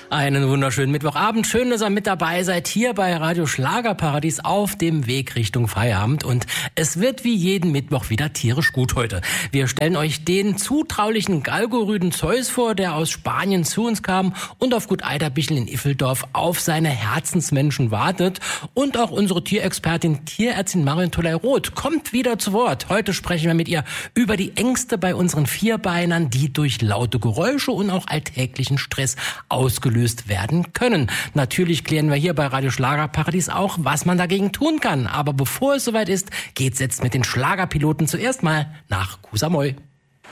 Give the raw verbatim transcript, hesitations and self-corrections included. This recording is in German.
Einen wunderschönen Mittwochabend. Schön, dass ihr mit dabei seid hier bei Radio Schlagerparadies auf dem Weg Richtung Feierabend. Und es wird wie jeden Mittwoch wieder tierisch gut heute. Wir stellen euch den zutraulichen Galgorüden Zeus vor, der aus Spanien zu uns kam und auf Gut Eiderbichel in Iffeldorf auf seine Herzensmenschen wartet. Und auch unsere Tierexpertin, Tierärztin Marion Toley-Roth, kommt wieder zu Wort. Heute sprechen wir mit ihr über die Ängste bei unseren Vierbeinern, die durch laute Geräusche und auch alltäglichen Stress ausgelöst werden können. Natürlich klären wir hier bei Radio Schlagerparadies auch, was man dagegen tun kann. Aber bevor es soweit ist, geht's jetzt mit den Schlagerpiloten zuerst mal nach Kusamoy.